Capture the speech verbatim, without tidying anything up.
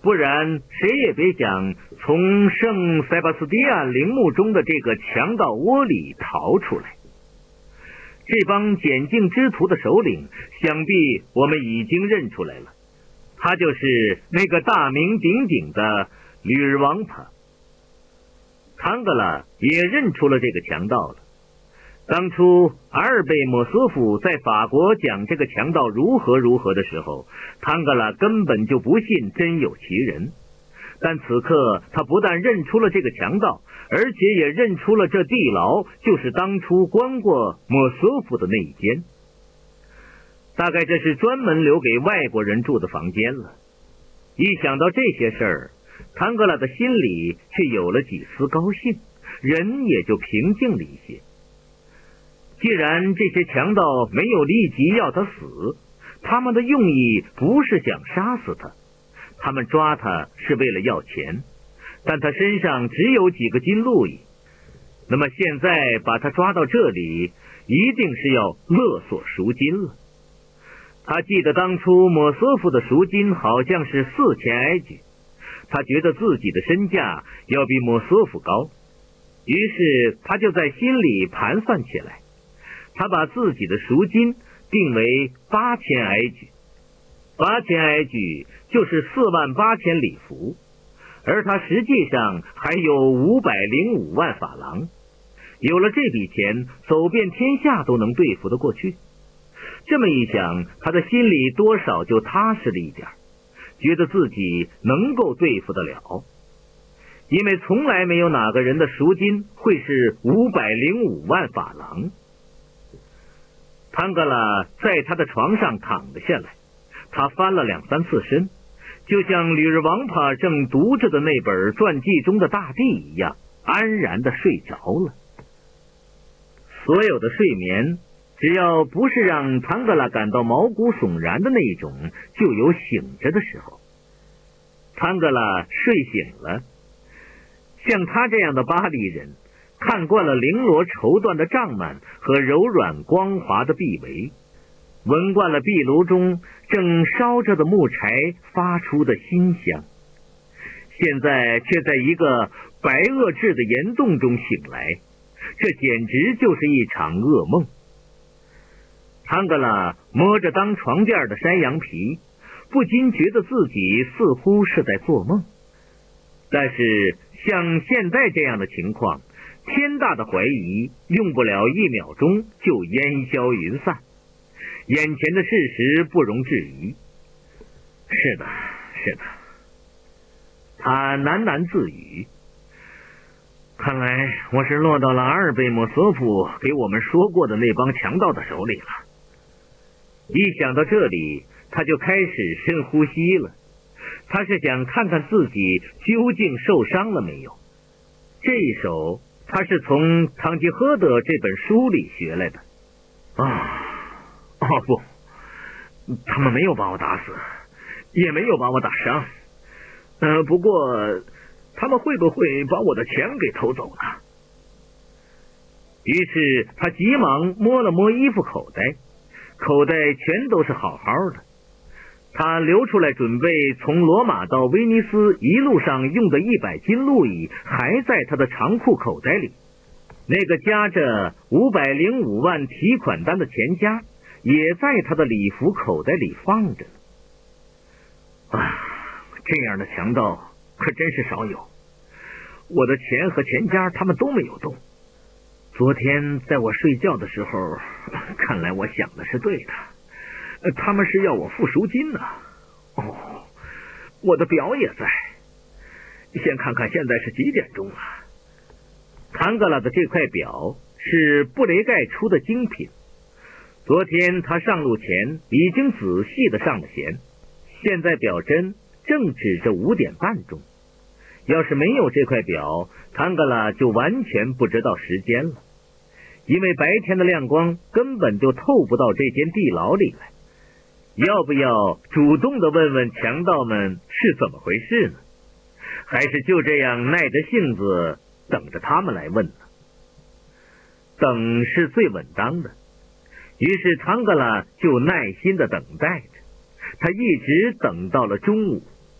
不然谁也别想从圣塞巴斯蒂安陵墓中的这个强盗窝里逃出来。这帮检境之徒的首领，想必我们已经认出来了，他就是那个大名鼎鼎的吕尔王帕。唐格拉也认出了这个强盗了。当初阿尔贝莫索夫在法国讲这个强盗如何如何的时候，唐格拉根本就不信真有其人。但此刻他不但认出了这个强盗，而且也认出了这地牢就是当初关过莫索夫的那一间。大概这是专门留给外国人住的房间了。一想到这些事儿，唐格拉的心里却有了几丝高兴，人也就平静了一些。既然这些强盗没有立即要他死，他们的用意不是想杀死他，他们抓他是为了要钱，但他身上只有几个金路易，那么现在把他抓到这里，一定是要勒索赎金了。他记得当初莫索夫的赎金好像是四千埃居，他觉得自己的身价要比莫索夫高，于是他就在心里盘算起来。他把自己的赎金定为八千埃居，八千埃居就是四万八千里弗，而他实际上还有五百零五万法郎。有了这笔钱，走遍天下都能对付得过去。这么一想，他的心里多少就踏实了一点，觉得自己能够对付得了。因为从来没有哪个人的赎金会是五百零五万法郎。唐格拉在他的床上躺了下来，他翻了两三次身，就像吕尔王帕正读着的那本传记中的大地一样，安然地睡着了。所有的睡眠，只要不是让唐格拉感到毛骨悚然的那一种，就有醒着的时候。唐格拉睡醒了。像他这样的巴黎人，看惯了绫罗绸缎的帐幔和柔软光滑的壁围，闻惯了壁炉中正烧着的木柴发出的馨香，现在却在一个白垩质的岩洞中醒来，这简直就是一场噩梦。唐格拉摸着当床垫的山羊皮，不禁觉得自己似乎是在做梦。但是像现在这样的情况，天大的怀疑用不了一秒钟就烟消云散，眼前的事实不容置疑。是的，是的，他喃喃自语，看来我是落到了阿尔贝莫索夫给我们说过的那帮强盗的手里了。一想到这里，他就开始深呼吸了。他是想看看自己究竟受伤了没有。这一手他是从《堂吉诃德》这本书里学来的。啊，哦不，他们没有把我打死，也没有把我打伤。呃，不过他们会不会把我的钱给偷走呢？于是他急忙摸了摸衣服口袋，口袋全都是好好的。他留出来准备从罗马到威尼斯一路上用的一百金路易还在他的长裤口袋里，那个夹着五百零五万提款单的钱夹也在他的礼服口袋里放着呢。啊，这样的强盗可真是少有。我的钱和钱夹他们都没有动。昨天在我睡觉的时候，看来我想的是对的。他们是要我付赎金呢。哦，我的表也在。先看看现在是几点钟了。唐格拉的这块表是布雷盖出的精品，昨天他上路前已经仔细的上了弦，现在表针正指着五点半钟。要是没有这块表，唐格拉就完全不知道时间了，因为白天的亮光根本就透不到这间地牢里来。要不要主动的问问强盗们是怎么回事呢？还是就这样耐着性子等着他们来问呢？等是最稳当的。于是唐格拉就耐心的等待着，他一直等到了中午